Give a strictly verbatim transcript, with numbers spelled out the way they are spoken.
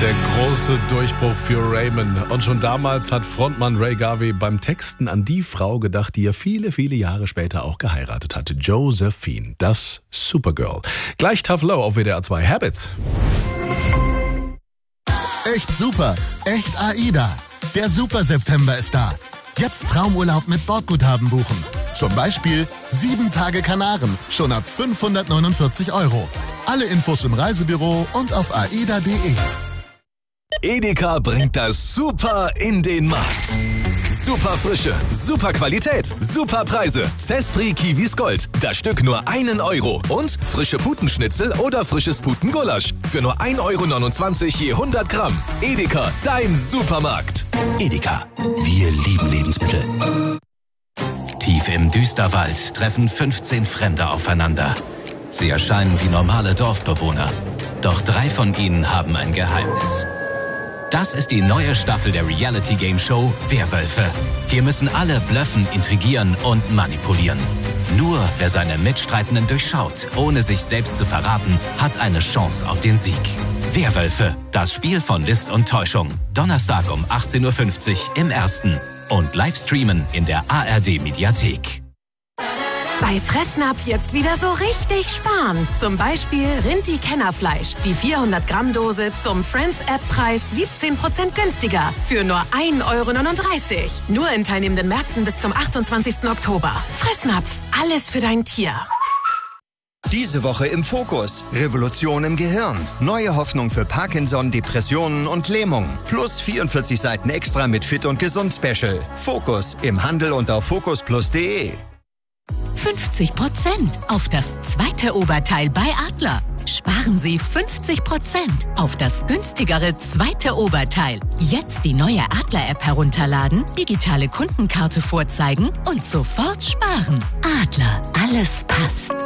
Der große Durchbruch für Raymond. Und schon damals hat Frontmann Ray Garvey beim Texten an die Frau gedacht, die er viele, viele Jahre später auch geheiratet hatte. Josephine, das Supergirl. Gleich Tough Low auf W D R zwei. Habits. Echt super, echt AIDA. Der Super-September ist da. Jetzt Traumurlaub mit Bordguthaben buchen. Zum Beispiel sieben Tage Kanaren, schon ab fünfhundertneunundvierzig Euro. Alle Infos im Reisebüro und auf aida punkt de. Edeka bringt das Super in den Markt. Super Frische, super Qualität, super Preise. Zespri Kiwis Gold, das Stück nur einen Euro. Und frische Putenschnitzel oder frisches Putengulasch für nur ein Euro neunundzwanzig je hundert Gramm. Edeka, dein Supermarkt. Edeka, wir lieben Lebensmittel. Tief im Düsterwald treffen fünfzehn Fremde aufeinander. Sie erscheinen wie normale Dorfbewohner. Doch drei von ihnen haben ein Geheimnis. Das ist die neue Staffel der Reality-Game-Show Werwölfe. Hier müssen alle bluffen, intrigieren und manipulieren. Nur wer seine Mitstreitenden durchschaut, ohne sich selbst zu verraten, hat eine Chance auf den Sieg. Werwölfe, das Spiel von List und Täuschung. Donnerstag um achtzehn Uhr fünfzig im Ersten. Und Livestreamen in der A R D-Mediathek. Bei Fressnapf jetzt wieder so richtig sparen. Zum Beispiel Rinti-Kennerfleisch. Die vierhundert Gramm Dose zum Friends-App-Preis siebzehn Prozent günstiger. Für nur ein Euro neununddreißig. Nur in teilnehmenden Märkten bis zum achtundzwanzigsten Oktober. Fressnapf. Alles für dein Tier. Diese Woche im Fokus. Revolution im Gehirn. Neue Hoffnung für Parkinson, Depressionen und Lähmung. Plus vierundvierzig Seiten extra mit Fit und Gesund Special. Fokus im Handel und auf fokus plus punkt de. fünfzig Prozent auf das zweite Oberteil bei Adler. Sparen Sie fünfzig Prozent auf das günstigere zweite Oberteil. Jetzt die neue Adler-App herunterladen, digitale Kundenkarte vorzeigen und sofort sparen. Adler, alles passt.